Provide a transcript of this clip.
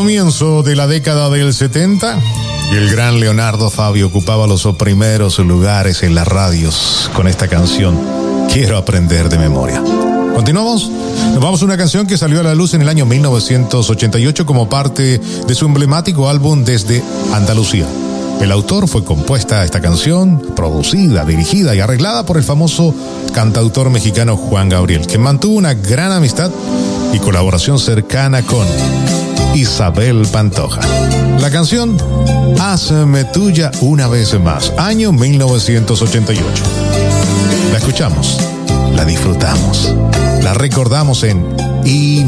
comienzo de la década del 70, y el gran Leonardo Fabio ocupaba los primeros lugares en las radios con esta canción, Quiero aprender de memoria. Continuamos, nos vamos a una canción que salió a la luz en el año 1988 como parte de su emblemático álbum Desde Andalucía. El autor fue compuesta esta canción, producida, dirigida y arreglada por el famoso cantautor mexicano Juan Gabriel, que mantuvo una gran amistad y colaboración cercana con Isabel Pantoja. La canción Hazme tuya una vez más, año 1988. La escuchamos, la disfrutamos, la recordamos en